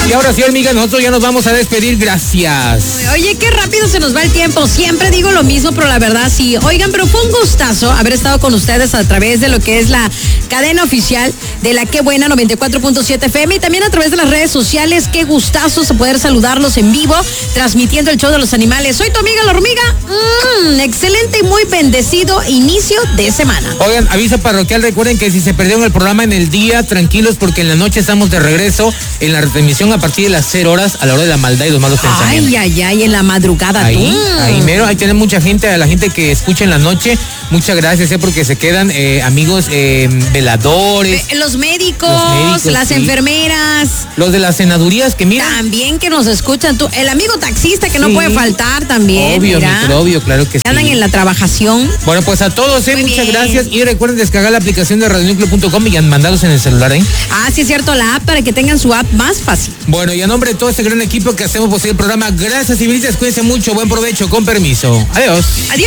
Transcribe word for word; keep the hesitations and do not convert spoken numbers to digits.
Y ahora sí, hormiga, nosotros ya nos vamos a despedir. Gracias. Oye, qué rápido se nos va el tiempo. Siempre digo lo mismo, pero la verdad sí. Oigan, pero fue un gustazo haber estado con ustedes a través de lo que es la cadena oficial de la Qué Buena noventa y cuatro punto siete F M y también a través de las redes sociales. Qué gustazo poder saludarlos en vivo, transmitiendo el show de los animales. Soy tu amiga la hormiga. Mm, excelente y muy bendecido inicio de semana. Oigan, aviso parroquial, recuerden que si se perdieron el programa en el día, tranquilos, porque en la noche estamos de regreso en la retransmisión a partir de las cero horas, a la hora de la maldad y los malos pensamientos. Ay, ay, ay, en la madrugada. Ahí, tú. ahí mero, ahí tienen mucha gente, a la gente que escucha en la noche, muchas gracias, eh, porque se quedan eh, amigos eh, veladores. Los médicos, los médicos, las sí. enfermeras. Los de las senadurías que mira. También que nos escuchan, tú, el amigo taxista que Sí. no puede faltar también. Obvio, mira. microbio, claro que sí. Andan en la trabajación. Bueno, pues a todos, eh, Muy muchas bien. gracias y recuerden descargar la aplicación de radio núcleo punto com y mandarlos en el celular, ¿eh? Ah, sí es cierto, la app para que tengan su app más fácil. Bueno, y a nombre de todo este gran equipo que hacemos posible el programa, gracias y bendiciones, cuídense mucho, buen provecho, con permiso. Adiós. Adiós.